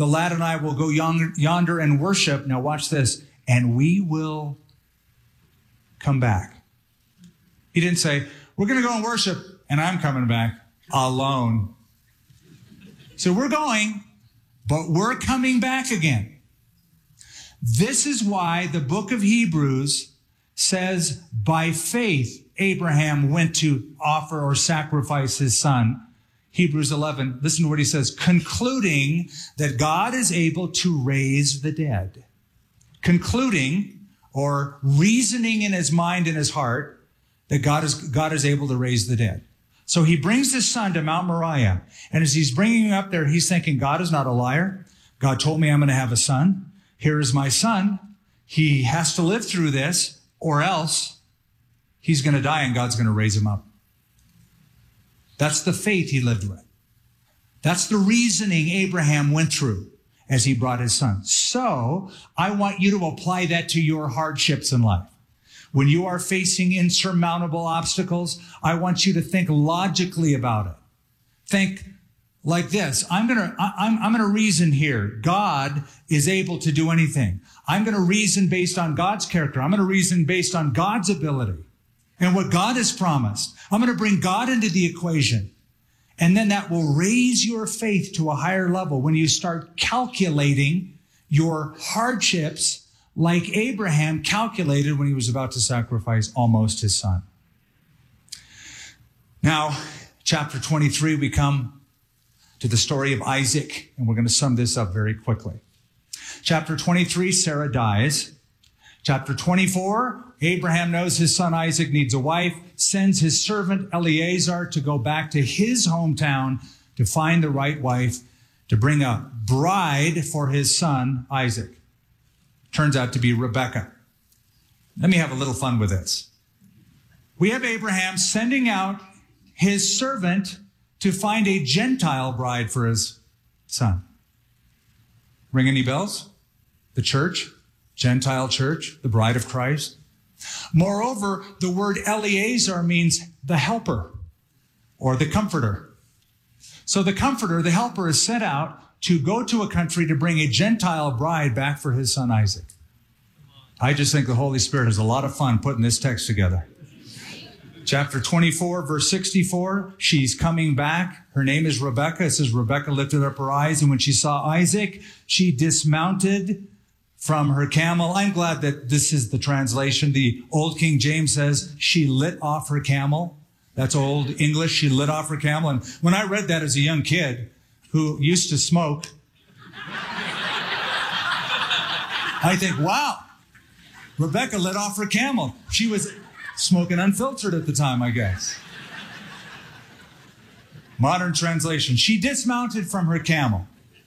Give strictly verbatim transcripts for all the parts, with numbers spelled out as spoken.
the lad and I will go yonder, yonder and worship. Now watch this. And we will come back. He didn't say, we're going to go and worship and I'm coming back alone. So we're going, but we're coming back again. This is why the book of Hebrews says, by faith, Abraham went to offer or sacrifice his son. Hebrews eleven, listen to what he says, concluding that God is able to raise the dead. Concluding or reasoning in his mind and his heart that God is, God is able to raise the dead. So he brings his son to Mount Moriah. And as he's bringing him up there, he's thinking, God is not a liar. God told me I'm going to have a son. Here is my son. He has to live through this or else he's going to die and God's going to raise him up. That's the faith he lived with. That's the reasoning Abraham went through as he brought his son. So I want you to apply that to your hardships in life. When you are facing insurmountable obstacles, I want you to think logically about it. Think like this. I'm going to, I'm, I'm going to reason here. God is able to do anything. I'm going to reason based on God's character. I'm going to reason based on God's ability and what God has promised. I'm going to bring God into the equation. And then that will raise your faith to a higher level when you start calculating your hardships like Abraham calculated when he was about to sacrifice almost his son. Now, chapter twenty-three, we come to the story of Isaac, and we're going to sum this up very quickly. Chapter twenty-three, Sarah dies. Chapter twenty-four, Abraham knows his son Isaac needs a wife, sends his servant Eliezer to go back to his hometown to find the right wife, to bring a bride for his son Isaac. Turns out to be Rebekah. Let me have a little fun with this. We have Abraham sending out his servant to find a Gentile bride for his son. Ring any bells? The church, Gentile church, the bride of Christ. Moreover, the word Eliezer means the helper or the comforter. So the comforter, the helper, is sent out to go to a country to bring a Gentile bride back for his son Isaac. I just think the Holy Spirit has a lot of fun putting this text together. Chapter twenty-four, verse sixty-four, she's coming back. Her name is Rebekah. It says, Rebekah lifted up her eyes, and when she saw Isaac, she dismounted from her camel. I'm glad that this is the translation. The Old King James says, she lit off her camel. That's Old English. She lit off her camel. And when I read that as a young kid who used to smoke, I think, wow, Rebekah lit off her camel. She was smoking unfiltered at the time, I guess. Modern translation, she dismounted from her camel.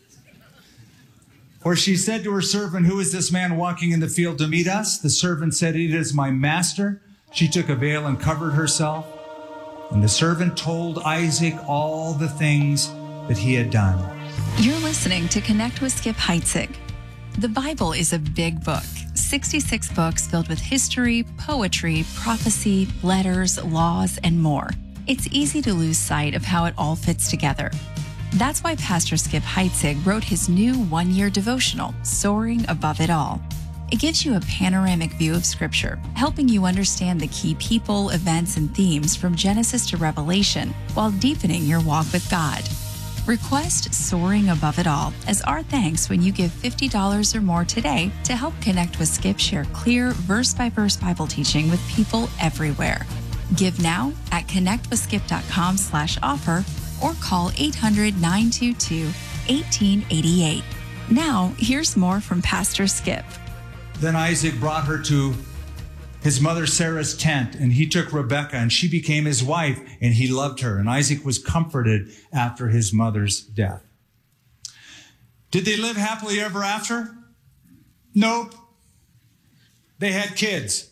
Or she said to her servant, who is this man walking in the field to meet us? The servant said, it is my master. She took a veil and covered herself. And the servant told Isaac all the things that he had done. You're listening to Connect with Skip Heitzig. The Bible is a big book, sixty-six books filled with history, poetry, prophecy, letters, laws, and more. It's easy to lose sight of how it all fits together. That's why Pastor Skip Heitzig wrote his new one-year devotional, Soaring Above It All. It gives you a panoramic view of Scripture, helping you understand the key people, events, and themes from Genesis to Revelation while deepening your walk with God. Request Soaring Above It All as our thanks when you give fifty dollars or more today to help Connect with Skip share clear, verse-by-verse Bible teaching with people everywhere. Give now at connectwithskip.com slash offer or call eight hundred, nine two two, one eight eight eight. Now, here's more from Pastor Skip. Then Isaac brought her to his mother Sarah's tent, and he took Rebekah, and she became his wife, and he loved her. And Isaac was comforted after his mother's death. Did they live happily ever after? Nope. They had kids.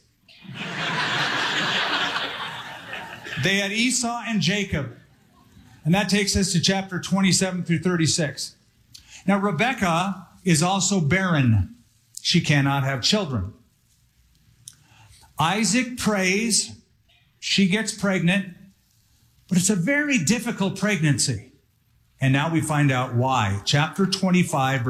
They had Esau and Jacob. And that takes us to chapter twenty-seven through thirty-six. Now, Rebekah is also barren. She cannot have children. Isaac prays. She gets pregnant. But it's a very difficult pregnancy. And now we find out why. Chapter twenty-five,